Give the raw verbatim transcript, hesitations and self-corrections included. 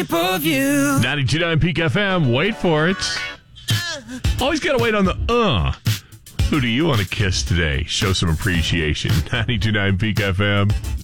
ninety-two point nine Peak F M. Wait for it. Always got to wait on the uh. Who do you want to kiss today? Show some appreciation. ninety-two point nine Peak F M.